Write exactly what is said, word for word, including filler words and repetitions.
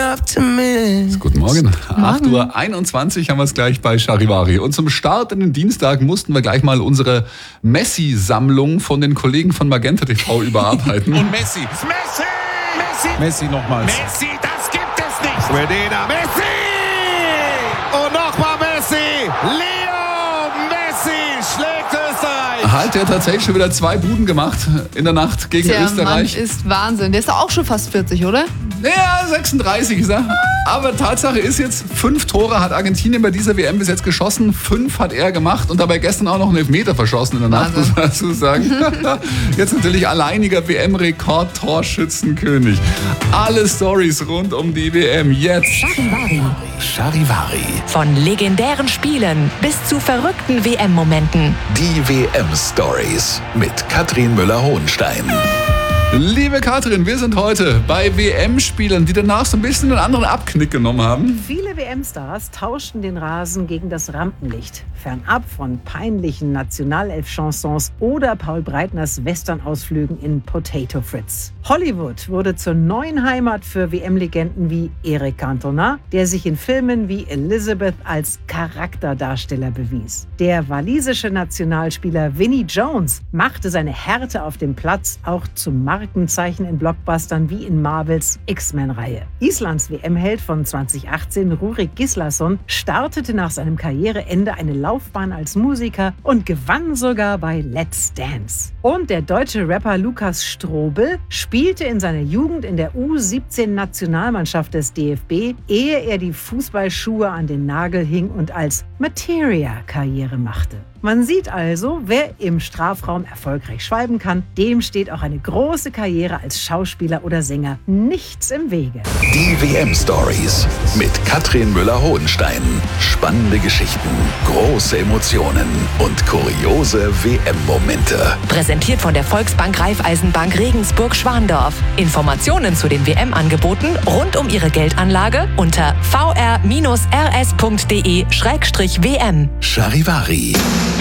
enough to miss. Guten Morgen. acht Uhr einundzwanzig haben wir es gleich bei Charivari. Und zum Start in den Dienstag mussten wir gleich mal unsere Messi-Sammlung von den Kollegen von Magenta T V überarbeiten. Und Messi. Messi! Messi! Messi nochmals. Messi, das gibt es nicht! Medina. Messi! Und nochmal Messi! Leo Messi schlägt Österreich! Hat er tatsächlich schon wieder zwei Buden gemacht in der Nacht gegen Der Österreich? Mann ist Wahnsinn. Der ist doch auch schon fast vierzig, oder? Ja, sechsunddreißig ist er. Aber Tatsache ist jetzt, fünf Tore hat Argentinien bei dieser W M bis jetzt geschossen. Fünf hat er gemacht und dabei gestern auch noch einen Elfmeter verschossen in der Nacht, muss man dazu sagen. Jetzt natürlich alleiniger W M-Rekord-Torschützenkönig. Alle Storys rund um die W M jetzt. Charivari. Charivari. Von legendären Spielen bis zu verrückten W M-Momenten. Die W M-Stories mit Katrin Müller-Hohenstein. Liebe Katrin, wir sind heute bei W M-Spielern, die danach so ein bisschen einen anderen Abknick genommen haben. Viele W M-Stars tauschten den Rasen gegen das Rampenlicht. Fernab von peinlichen Nationalelf-Chansons oder Paul Breitners Western-Ausflügen in Potato Fritz. Hollywood wurde zur neuen Heimat für W M-Legenden wie Eric Cantona, der sich in Filmen wie Elizabeth als Charakterdarsteller bewies. Der walisische Nationalspieler Vinnie Jones machte seine Härte auf dem Platz auch zum Markenzeichen in Blockbustern wie in Marvels X-Men-Reihe. Islands W M-Held von zwanzig achtzehn, Rúrik Gíslason, startete nach seinem Karriereende eine Laufbahn als Musiker und gewann sogar bei Let's Dance. Und der deutsche Rapper Lukas Strobel spielte in seiner Jugend in der U siebzehn Nationalmannschaft des D F B, ehe er die Fußballschuhe an den Nagel hing und als Materia Karriere machte. Man sieht also, wer im Strafraum erfolgreich schwalben kann, dem steht auch eine große Karriere als Schauspieler oder Sänger nichts im Wege. Die W M-Stories mit Katrin Müller-Hohenstein. Spannende Geschichten, große Emotionen und kuriose W M-Momente. Präsentiert von der Volksbank Raiffeisenbank Regensburg-Schwandorf. Informationen zu den W M-Angeboten rund um Ihre Geldanlage unter v r bindestrich r s punkt d e schrägstrich w m. Charivari.